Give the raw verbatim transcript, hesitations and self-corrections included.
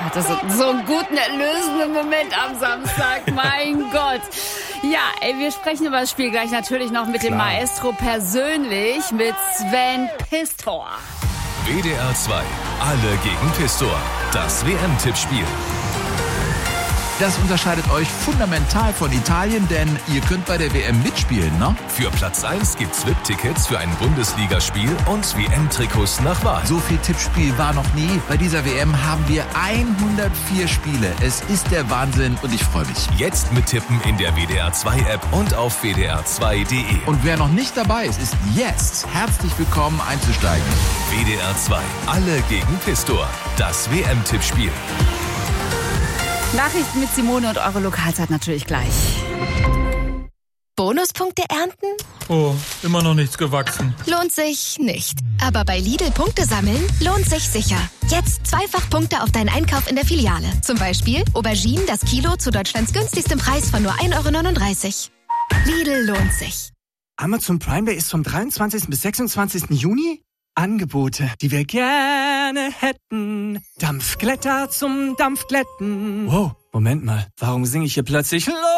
hatte so, so einen guten, erlösenden Moment am Samstag. Mein Gott. Ja, ey, wir sprechen über das Spiel gleich natürlich noch mit Klar. dem Maestro persönlich, mit Sven Pistor. W D R zwei, alle gegen Pistor. Das W M-Tippspiel. Das unterscheidet euch fundamental von Italien, denn ihr könnt bei der W M mitspielen, ne? Für Platz eins gibt's V I P-Tickets für ein Bundesligaspiel und W M-Trikots nach Wahl. So viel Tippspiel war noch nie. Bei dieser W M haben wir hundertvier Spiele. Es ist der Wahnsinn und ich freue mich. Jetzt mittippen in der W D R zwei App und auf w d r zwei punkt d e. Und wer noch nicht dabei ist, ist jetzt herzlich willkommen einzusteigen. W D R zwei, alle gegen Pistor. Das W M-Tippspiel. Nachrichten mit Simone und eure Lokalzeit natürlich gleich. Bonuspunkte ernten? Oh, immer noch nichts gewachsen. Lohnt sich nicht. Aber bei Lidl Punkte sammeln lohnt sich sicher. Jetzt zweifach Punkte auf deinen Einkauf in der Filiale. Zum Beispiel Auberginen das Kilo zu Deutschlands günstigstem Preis von nur ein Euro neununddreißig. Lidl lohnt sich. Amazon Prime Day ist vom dreiundzwanzigsten bis sechsundzwanzigsten Juni. Angebote, die wir gerne hätten. Dampfglätter zum Dampfglätten. Wow, Moment mal, warum singe ich hier plötzlich